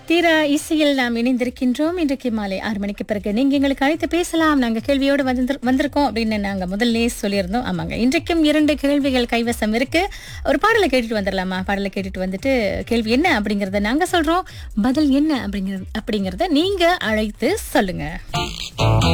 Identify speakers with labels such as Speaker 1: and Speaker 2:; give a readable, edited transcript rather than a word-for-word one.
Speaker 1: தீரா இசையில் நாம் இணைந்திருக்கின்றோம். இன்றைக்கு மாலை 6 மணிக்கு பிறகு நீங்க எங்களுக்கு அழைத்து பேசலாம். நாங்க கேள்வியோடு வந்திருக்கோம் அப்படின்னு நாங்க முதல்ல சொல்லியிருந்தோம். ஆமாங்க, இன்றைக்கும் 2 கேள்விகள் கைவசம் இருக்கு. ஒரு பாடலை கேட்டுட்டு வந்துடலாமா? பாடலை கேட்டுட்டு வந்துட்டு கேள்வி என்ன அப்படிங்கறத நாங்க சொல்றோம், பதில் என்ன அப்படிங்கறத நீங்க அழைத்து சொல்லுங்க.